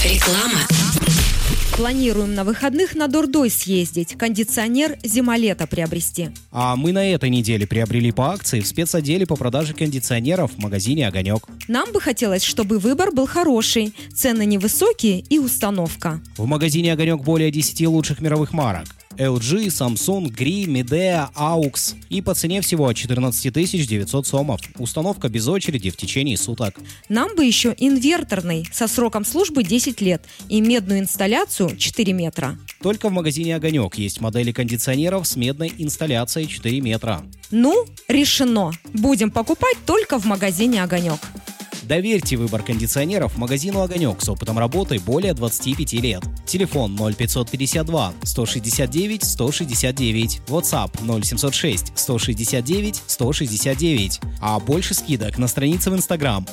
Реклама. Планируем на выходных на Дордой съездить, кондиционер зима-лето приобрести. А мы на этой неделе приобрели по акции в спецотделе по продаже кондиционеров в магазине «Огонек». Нам бы хотелось, чтобы выбор был хороший, цены невысокие и установка. В магазине «Огонек» более 10 лучших мировых марок. LG, Samsung, Gree, Midea, AUX. И по цене всего 14 900 сомов. Установка без очереди в течение суток. Нам бы еще инверторный, со сроком службы 10 лет и медную инсталляцию 4 метра. Только в магазине «Огонек» есть модели кондиционеров с медной инсталляцией 4 метра. Ну, решено. Будем покупать только в магазине «Огонек». Доверьте выбор кондиционеров магазину «Огонек» с опытом работы более 25 лет. Телефон 0552 169 169. WhatsApp 0706 169 169. А больше скидок на странице в Instagram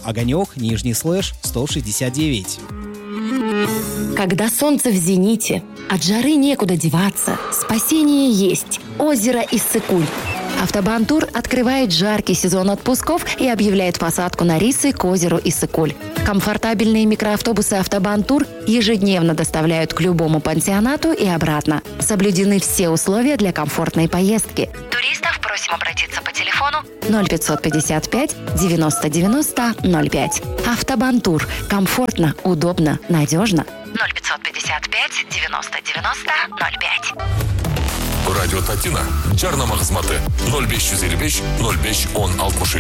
_169. Когда солнце в зените, от жары некуда деваться, спасение есть. Озеро Иссык-Куль. Автобан-тур открывает жаркий сезон отпусков и объявляет посадку на рейсы к озеру Иссык-Куль. Комфортабельные микроавтобусы «Автобан-тур» ежедневно доставляют к любому пансионату и обратно. Соблюдены все условия для комфортной поездки. Туристов просим обратиться по телефону 0555 90 90 05. «Автобан-тур» – комфортно, удобно, надежно. 0555 90 90 05. Радио Татина, Жарнама хызматы 0555 05 10 60.